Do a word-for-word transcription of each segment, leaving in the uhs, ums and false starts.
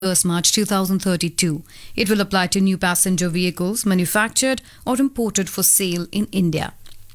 first March two thousand thirty-two. It will apply to new passenger vehicles manufactured or imported for sale in India.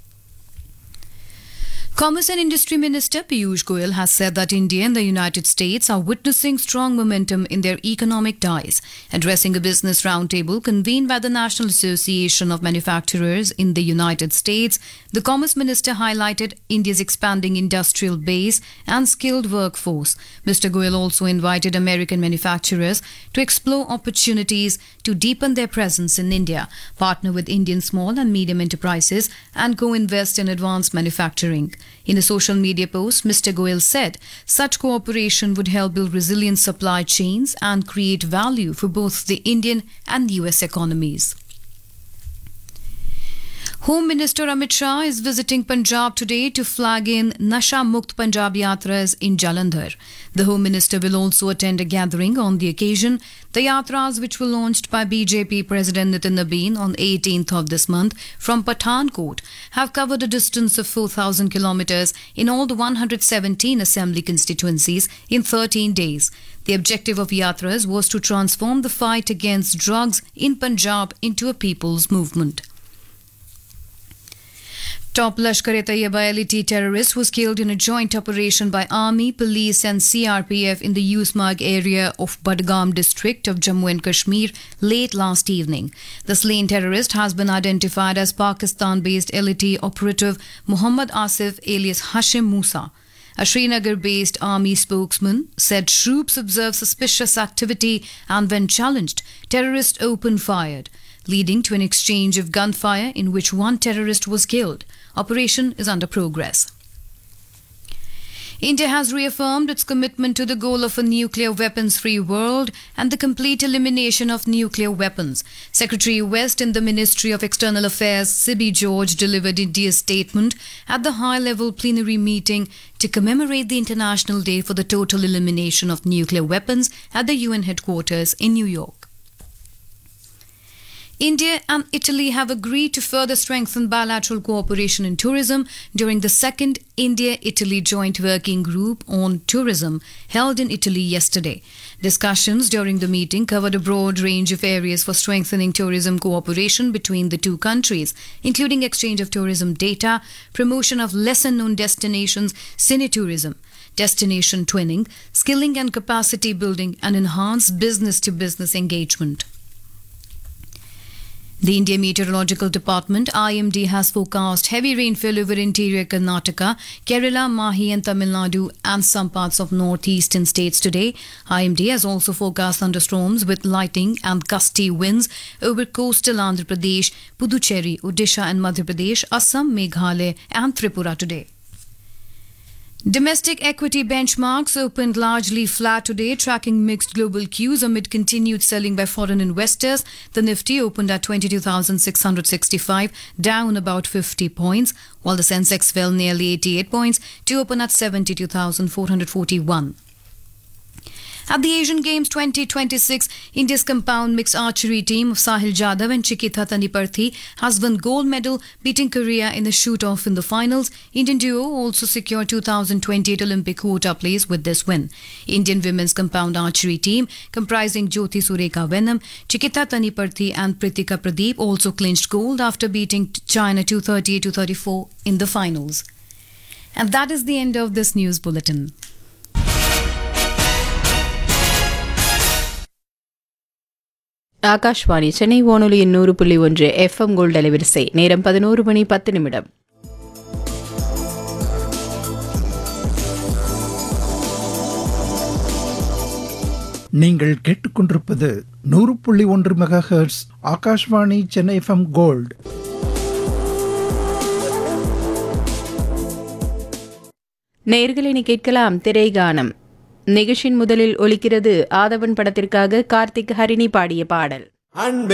Commerce and Industry Minister Piyush Goyal has said that India and the United States are witnessing strong momentum in their economic ties. Addressing a business roundtable convened by the National Association of Manufacturers in the United States, the Commerce Minister highlighted India's expanding industrial base and skilled workforce. Mister Goyal also invited American manufacturers to explore opportunities to deepen their presence in India, partner with Indian small and medium enterprises, and co-invest in advanced manufacturing. In a social media post, Mister Goyal said such cooperation would help build resilient supply chains and create value for both the Indian and U S economies. Home Minister Amit Shah is visiting Punjab today to flag in Nasha Mukt Punjab Yatras in Jalandhar. The Home Minister will also attend a gathering on the occasion. The Yatras, which were launched by B J P President Nitin Nabeen on eighteenth of this month from Pathankot, have covered a distance of four thousand kilometres in all the one hundred seventeen assembly constituencies in thirteen days. The objective of Yatras was to transform the fight against drugs in Punjab into a people's movement. Top Lashkar-e-Taiba L T terrorist was killed in a joint operation by Army, Police and C R P F in the Usmarg area of Budgam district of Jammu and Kashmir late last evening. The slain terrorist has been identified as Pakistan-based L T operative Muhammad Asif alias Hashim Musa. A Srinagar-based army spokesman said troops observed suspicious activity and when challenged, terrorists opened fire, leading to an exchange of gunfire in which one terrorist was killed. Operation is under progress. India has reaffirmed its commitment to the goal of a nuclear weapons-free world and the complete elimination of nuclear weapons. Secretary West in the Ministry of External Affairs, Sibi George, delivered India's statement at the high-level plenary meeting to commemorate the International Day for the Total Elimination of Nuclear Weapons at the U N headquarters in New York. India and Italy have agreed to further strengthen bilateral cooperation in tourism during the second India-Italy Joint Working Group on Tourism held in Italy yesterday. Discussions during the meeting covered a broad range of areas for strengthening tourism cooperation between the two countries, including exchange of tourism data, promotion of lesser-known destinations, cine-tourism, destination twinning, skilling and capacity building, and enhanced business-to-business engagement. The India Meteorological Department I M D has forecast heavy rainfall over interior Karnataka, Kerala, Mahi and Tamil Nadu and some parts of northeastern states today. I M D has also forecast thunderstorms with lightning and gusty winds over coastal Andhra Pradesh, Puducherry, Odisha and Madhya Pradesh, Assam, Meghalaya and Tripura today. Domestic equity benchmarks opened largely flat today, tracking mixed global cues amid continued selling by foreign investors. The Nifty opened at twenty-two thousand six hundred sixty-five, down about fifty points, while the Sensex fell nearly eighty-eight points to open at seventy-two thousand four hundred forty-one. At the Asian Games twenty twenty-six, India's compound mixed archery team of Sahil Jadhav and Chikita Taniparthi has won gold medal, beating Korea in the shoot-off in the finals. Indian duo also secured two thousand twenty-eight Olympic quota place with this win. Indian women's compound archery team, comprising Jyoti Sureka Venam, Chikita Taniparthi and Pritika Pradeep, also clinched gold after beating China two thirty-eight to thirty-four in the finals. And that is the end of this news bulletin. Akashvani Chennai வானொலியின் நூறு புள்ளி ஒன்று FM gold அலைவரிசை நேரம் பதினோரு மணி பத்து நிமிடம். நீங்கள் கேட்டுக்கொண்டிருப்பது நூறு புள்ளி ஒன்று mega hertz Akashvani Chennai FM gold. நேயர்களை கேட்கலாம் திரைகானம். நிகழ்ச்சியின் முதலில் ஒலிக்கிறது ஆதவன் படத்திற்காக கார்த்திக் ஹரிணி பாடிய பாடல்.